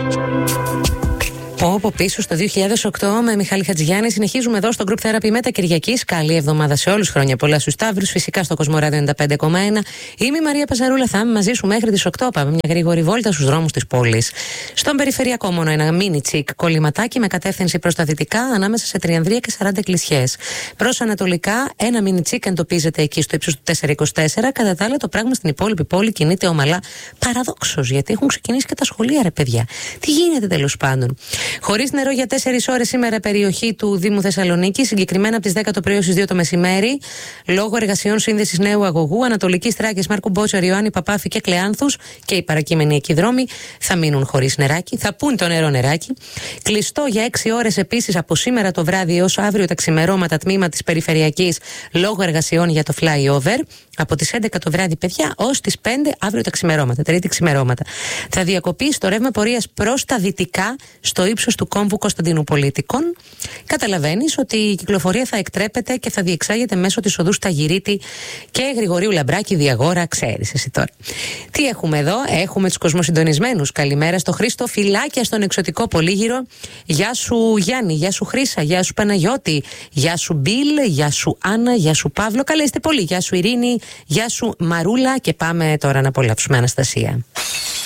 Από πίσω στο 2008 με Μιχάλη Χατζηγιάννη συνεχίζουμε εδώ στο Group Therapy Μέτα Κυριακής. Καλή εβδομάδα σε όλους, χρόνια πολλά στους Σταύρους, φυσικά στο Κοσμοράδιο 95,1. Είμαι η Μαρία Παζαρούλα, θα είμαι μαζί σου μέχρι τις 8. Πάμε μια γρήγορη βόλτα στους δρόμους της πόλης. Στον περιφερειακό μόνο ένα μίνι τσικ κολληματάκι με κατεύθυνση προς τα δυτικά ανάμεσα σε Τριανδρία και 40 Εκκλησιές. Προς ανατολικά ένα μίνι τσικ εντοπίζεται εκεί στο ύψος του 424. Κατά τα άλλα το πράγμα στην υπόλοιπη πόλη κινείται ομαλά. Παραδόξως, γιατί έχουν ξεκινήσει και τα σχολεία, ρε παιδιά. Τι γίνεται τέλος πάντων. Χωρίς νερό για 4 ώρες σήμερα περιοχή του Δήμου Θεσσαλονίκη, συγκεκριμένα από τις 10 το πρωί ως τις 2 το μεσημέρι, λόγω εργασιών σύνδεσης νέου αγωγού, Ανατολικής Τράκης, Μάρκου Μπότσαρ, Ιωάννη Παπάφη και Κλεάνθους και οι παρακείμενοι εκεί δρόμοι θα μείνουν χωρίς νεράκι, θα πουν το νερό νεράκι. Κλειστό για 6 ώρες επίσης από σήμερα το βράδυ έως αύριο τα ξημερώματα τμήμα της Περιφερειακής λόγω εργασιών για το flyover. Από τις 11 το βράδυ, παιδιά, ως τις 5 αύριο τα ξημερώματα, Τρίτη ξημερώματα. Θα διακοπεί στο ρεύμα πορείας προς τα δυτικά, στο ύψος του κόμβου Κωνσταντίνου Πολίτικων. Καταλαβαίνεις ότι η κυκλοφορία θα εκτρέπεται και θα διεξάγεται μέσω της οδού Σταγυρίτη και Γρηγορίου Λαμπράκη Διαγόρα, ξέρεις εσύ τώρα. Τι έχουμε εδώ, έχουμε τους κοσμοσυντονισμένους. Καλημέρα στο Χρήστο, φυλάκια στον εξωτικό Πολύγυρο. Γεια σου Γιάννη, γεια σου Χρύσα, γεια σου Παναγιώτη, γεια σου Μπιλ, γεια σου Άννα, γεια σου Παύλο. Καλέστε πολύ, γεια σου Ειρήνη, γεια σου Μαρούλα και πάμε τώρα να απολαύσουμε Αναστασία.